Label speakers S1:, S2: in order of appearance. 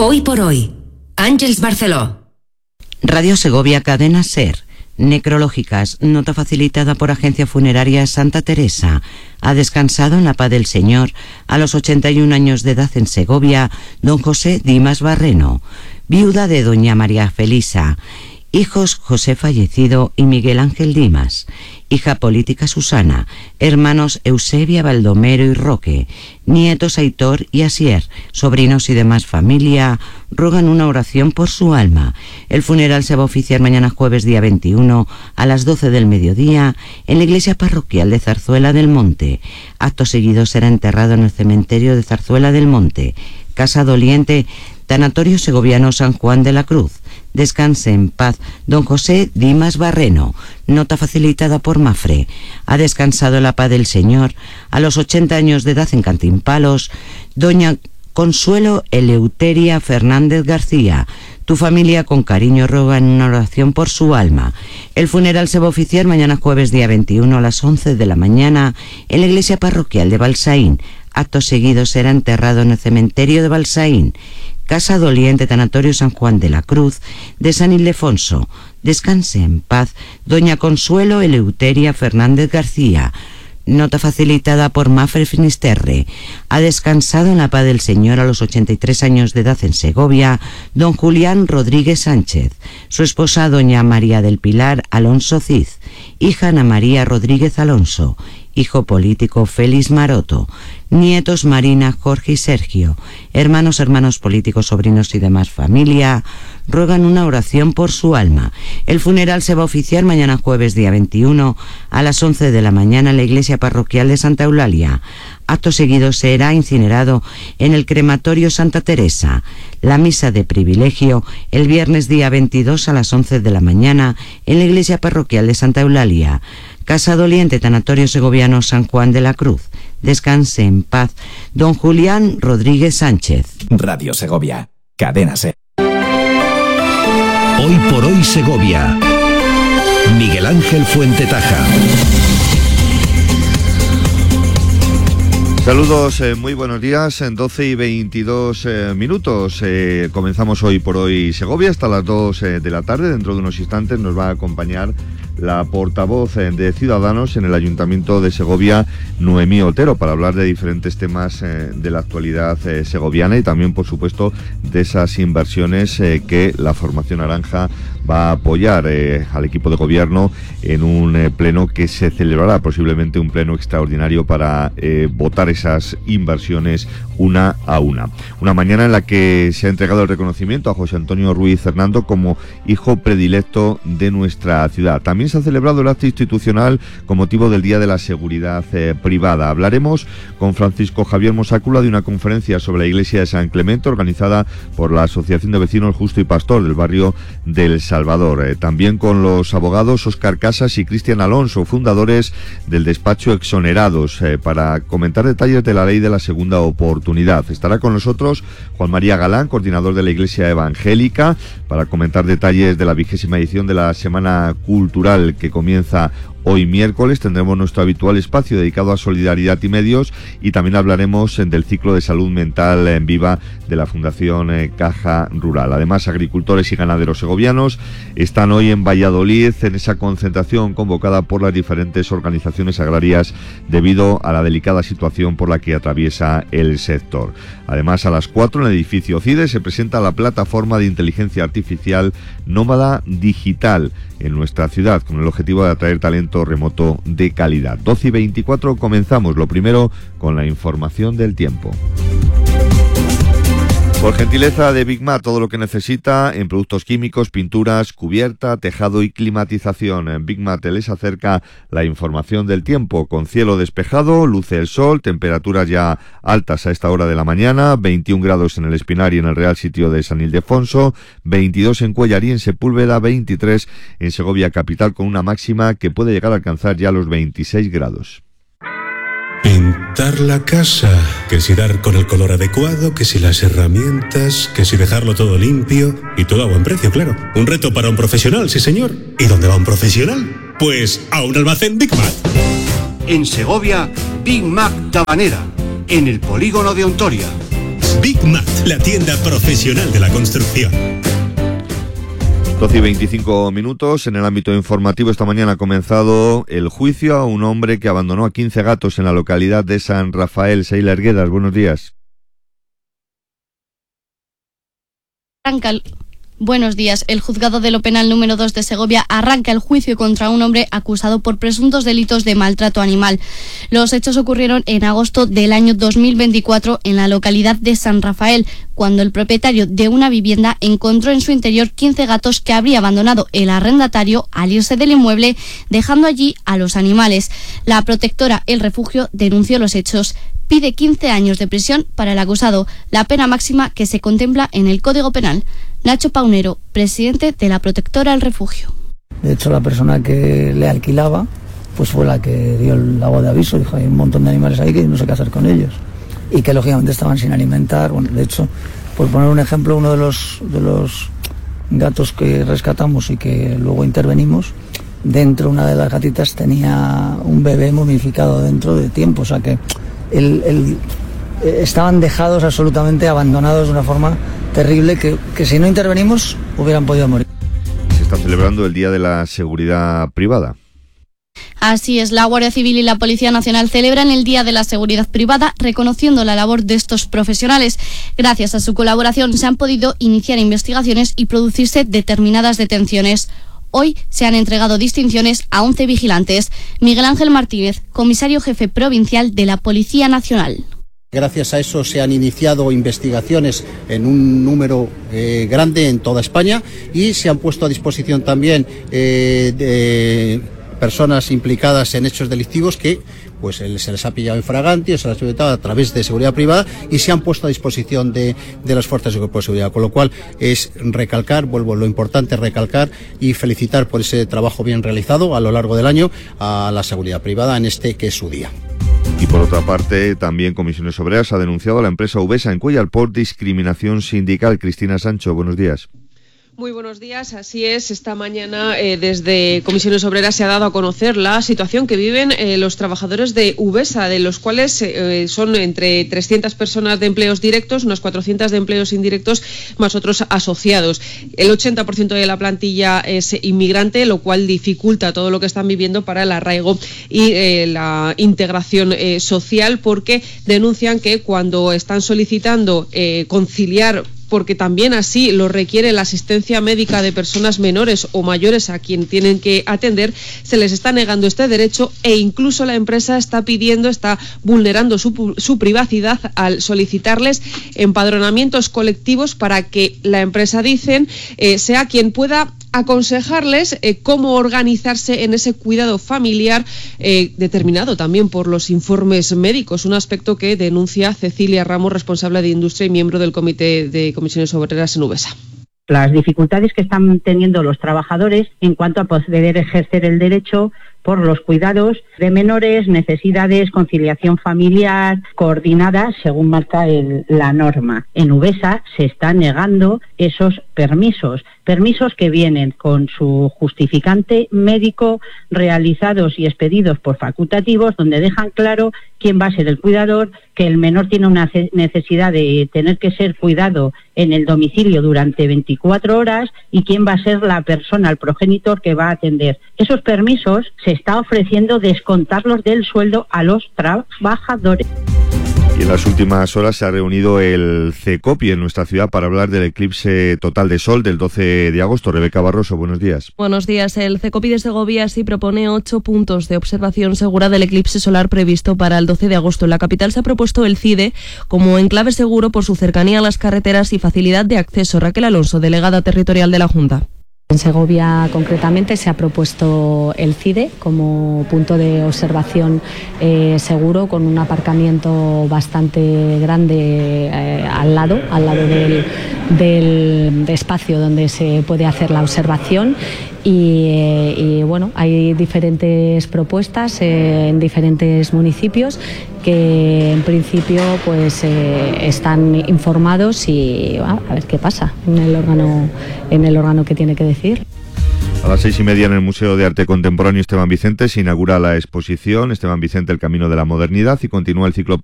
S1: Hoy por hoy, Àngels Barceló.
S2: Radio Segovia, cadena SER. Necrológicas, nota facilitada por Agencia Funeraria Santa Teresa. Ha descansado en la paz del Señor, a los 81 años de edad en Segovia, don José Dimas Barreno, viuda de doña María Felisa. Hijos José fallecido y Miguel Ángel Dimas. Hija política Susana. Hermanos Eusebia, Baldomero y Roque. Nietos Aitor y Asier. Sobrinos y demás familia rogan una oración por su alma. El funeral se va a oficiar mañana jueves día 21 a las 12 del mediodía en la iglesia parroquial de Zarzuela del Monte. Acto seguido será enterrado en el cementerio de Zarzuela del Monte. Casa Doliente, Tanatorio Segoviano San Juan de la Cruz. Descanse en paz don José Dimas Barreno. Nota facilitada por Mafre. Ha descansado en la paz del Señor, a los 80 años de edad en Cantimpalos, doña Consuelo Eleuteria Fernández García. Tu familia con cariño roga en una oración por su alma. El funeral se va a oficiar mañana jueves día 21 a las 11 de la mañana en la iglesia parroquial de Balsaín. Acto seguido será enterrado en el cementerio de Balsaín. Casa Doliente, Tanatorio San Juan de la Cruz de San Ildefonso. Descanse en paz doña Consuelo Eleuteria Fernández García. Nota facilitada por Mafre Finisterre. Ha descansado en la paz del Señor, a los 83 años de edad en Segovia, don Julián Rodríguez Sánchez. Su esposa doña María del Pilar Alonso Cid. Hija Ana María Rodríguez Alonso. Hijo político Félix Maroto. Nietos Marina, Jorge y Sergio. Hermanos políticos, sobrinos y demás familia rogan una oración por su alma. El funeral se va a oficiar mañana jueves día 21 a las 11 de la mañana en la iglesia parroquial de Santa Eulalia. Acto seguido será incinerado en el crematorio Santa Teresa. La misa de privilegio el viernes día 22 a las 11 de la mañana en la iglesia parroquial de Santa Eulalia. Casa Doliente, Tanatorio Segoviano San Juan de la Cruz. Descanse en paz don Julián Rodríguez Sánchez.
S3: Radio Segovia, cadena SER.
S4: Hoy por hoy Segovia. Miguel Ángel Fuentetaja.
S5: Saludos, muy buenos días, en 12 y 22 minutos. Comenzamos Hoy por hoy Segovia hasta las 2 de la tarde. Dentro de unos instantes nos va a acompañar la portavoz de Ciudadanos en el Ayuntamiento de Segovia, Noemí Otero, para hablar de diferentes temas de la actualidad segoviana y también, por supuesto, de esas inversiones que la Formación Naranja va a apoyar al equipo de gobierno en un pleno que se celebrará, posiblemente un pleno extraordinario para votar esas inversiones una a una. Una mañana en la que se ha entregado el reconocimiento a José Antonio Ruiz Hernando como hijo predilecto de nuestra ciudad. También se ha celebrado el acto institucional con motivo del Día de la Seguridad Privada. Hablaremos con Francisco Javier Mosácula de una conferencia sobre la iglesia de San Clemente organizada por la Asociación de Vecinos Justo y Pastor del barrio del Salvador. También con los abogados Óscar Casas y Cristian Alonso, fundadores del despacho Exonerados, para comentar detalles de la ley de la segunda oportunidad. Estará con nosotros Juan María Galán, coordinador de la Iglesia Evangélica, para comentar detalles de la 20ª edición de la Semana Cultural que comienza hoy miércoles. Tendremos nuestro habitual espacio dedicado a solidaridad y medios y también hablaremos del ciclo de salud mental en Viva de la Fundación Caja Rural. Además, agricultores y ganaderos segovianos están hoy en Valladolid en esa concentración convocada por las diferentes organizaciones agrarias debido a la delicada situación por la que atraviesa el sector. Además, a las 4 en el edificio CIDE se presenta la plataforma de inteligencia artificial Nómada Digital en nuestra ciudad, con el objetivo de atraer talento remoto de calidad. 12 y 24 comenzamos, lo primero con la información del tiempo. Por gentileza de Big Mat, todo lo que necesita en productos químicos, pinturas, cubierta, tejado y climatización. En Big Mat les acerca la información del tiempo, con cielo despejado, luce el sol, temperaturas ya altas a esta hora de la mañana, 21 grados en el Espinar y en el Real Sitio de San Ildefonso, 22 en Cuellar y en Sepúlveda, 23 en Segovia capital, con una máxima que puede llegar a alcanzar ya los 26 grados.
S6: Pintar la casa, que si dar con el color adecuado, que si las herramientas, que si dejarlo todo limpio y todo a buen precio, claro. Un reto para un profesional, sí señor. ¿Y dónde va un profesional? Pues a un almacén Big Mac.
S7: En Segovia, Big Mac Tabanera, en el polígono de Ontoria.
S6: Big Mat, la tienda profesional de la construcción.
S5: 12 y 25 minutos. En el ámbito informativo, esta mañana ha comenzado el juicio a un hombre que abandonó a 15 gatos en la localidad de San Rafael. Seila Erguedas, buenos días.
S7: Buenos días. El juzgado de lo penal número 2 de Segovia arranca el juicio contra un hombre acusado por presuntos delitos de maltrato animal. Los hechos ocurrieron en agosto del año 2024 en la localidad de San Rafael, cuando el propietario de una vivienda encontró en su interior 15 gatos que habría abandonado el arrendatario al irse del inmueble, dejando allí a los animales. La protectora El Refugio denunció los hechos. Pide 15 años de prisión para el acusado, la pena máxima que se contempla en el Código Penal. Nacho Paunero, presidente de la protectora El Refugio.
S8: De hecho, la persona que le alquilaba pues fue la que dio la voz de aviso. Dijo, hay un montón de animales ahí que no sé qué hacer con ellos. Y que lógicamente estaban sin alimentar. Bueno, de hecho, por poner un ejemplo, uno de los gatos que rescatamos y que luego intervenimos, dentro una de las gatitas tenía un bebé momificado dentro de tiempo. O sea que estaban dejados absolutamente abandonados de una forma terrible que si no intervenimos hubieran podido morir.
S5: Se está celebrando el Día de la Seguridad Privada.
S7: Así es, la Guardia Civil y la Policía Nacional celebran el Día de la Seguridad Privada, reconociendo la labor de estos profesionales. Gracias a su colaboración se han podido iniciar investigaciones y producirse determinadas detenciones. Hoy se han entregado distinciones a 11 vigilantes. Miguel Ángel Martínez, comisario jefe provincial de la Policía Nacional.
S9: Gracias a eso se han iniciado investigaciones en un número grande en toda España y se han puesto a disposición también de personas implicadas en hechos delictivos que pues se les ha pillado en fraganti o se les ha sujetado a través de seguridad privada y se han puesto a disposición de las fuerzas de cuerpo de seguridad, con lo cual es recalcar, lo importante es recalcar y felicitar por ese trabajo bien realizado a lo largo del año a la seguridad privada en este que es su día.
S5: Y por otra parte, también Comisiones Obreras ha denunciado a la empresa Uvesa en Cuéllar por discriminación sindical. Cristina Sancho, buenos días.
S10: Muy buenos días, así es. Esta mañana desde Comisiones Obreras se ha dado a conocer la situación que viven los trabajadores de Uvesa, de los cuales son entre 300 personas de empleos directos, unas 400 de empleos indirectos, más otros asociados. El 80% de la plantilla es inmigrante, lo cual dificulta todo lo que están viviendo para el arraigo y la integración social, porque denuncian que cuando están solicitando conciliar, porque también así lo requiere la asistencia médica de personas menores o mayores a quien tienen que atender, se les está negando este derecho e incluso la empresa está vulnerando su privacidad al solicitarles empadronamientos colectivos para que la empresa, dicen, sea quien pueda aconsejarles cómo organizarse en ese cuidado familiar determinado también por los informes médicos, un aspecto que denuncia Cecilia Ramos, responsable de Industria y miembro del Comité de Comisiones Obreras en Uvesa.
S11: Las dificultades que están teniendo los trabajadores en cuanto a poder ejercer el derecho por los cuidados de menores, necesidades, conciliación familiar, coordinadas según marca la norma. En Uvesa se está negando esos permisos que vienen con su justificante médico realizados y expedidos por facultativos, donde dejan claro quién va a ser el cuidador, que el menor tiene una necesidad de tener que ser cuidado en el domicilio durante 24 horas y quién va a ser la persona, el progenitor que va a atender. Esos permisos se está ofreciendo descontarlos del sueldo a los trabajadores.
S5: Y en las últimas horas se ha reunido el CECOPI en nuestra ciudad para hablar del eclipse total de sol del 12 de agosto. Rebeca Barroso, buenos días.
S12: Buenos días. El CECOPI de Segovia sí propone 8 puntos de observación segura del eclipse solar previsto para el 12 de agosto. En la capital se ha propuesto el CIDE como enclave seguro por su cercanía a las carreteras y facilidad de acceso. Raquel Alonso, delegada territorial de la Junta.
S13: En Segovia concretamente se ha propuesto el CIDE como punto de observación seguro, con un aparcamiento bastante grande al lado del espacio donde se puede hacer la observación. Y bueno, hay diferentes propuestas en diferentes municipios que en principio pues están informados y a ver qué pasa en el órgano que tiene que decir.
S5: A las 6:30 en el Museo de Arte Contemporáneo Esteban Vicente se inaugura la exposición Esteban Vicente, el camino de la modernidad, y continúa el ciclo